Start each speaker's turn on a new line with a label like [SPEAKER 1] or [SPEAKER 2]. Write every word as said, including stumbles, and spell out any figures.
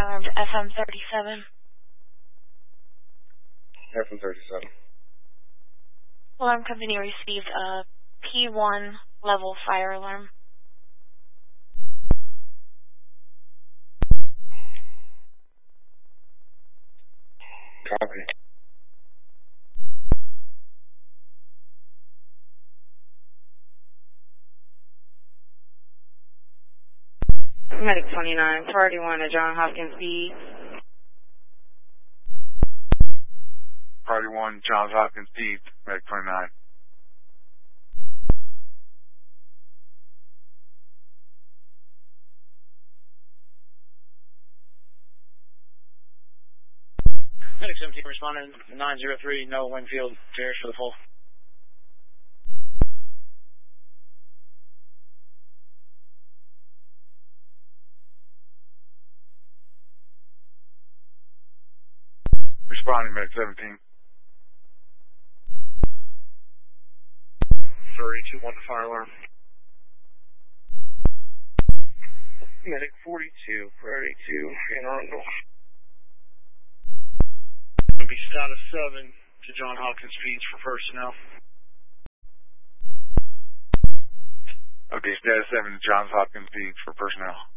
[SPEAKER 1] um, F M thirty-seven.
[SPEAKER 2] F M thirty-seven.
[SPEAKER 1] Alarm company received a P one level fire alarm.
[SPEAKER 2] Copy.
[SPEAKER 3] Medic twenty-nine, priority one at John Hopkins Beach.
[SPEAKER 4] Priority one, Johns Hopkins Beach, Medic twenty-nine.
[SPEAKER 5] Medic seventeen responding nine zero three, no Winfield, Terrace for the full.
[SPEAKER 4] Responding, Medic seventeen.
[SPEAKER 2] three two one fire alarm. Medic forty-two, priority two, in Arundel.
[SPEAKER 5] Going to be status seven to John Hopkins Beach for personnel.
[SPEAKER 4] Okay, status seven to Johns Hopkins Beach for personnel.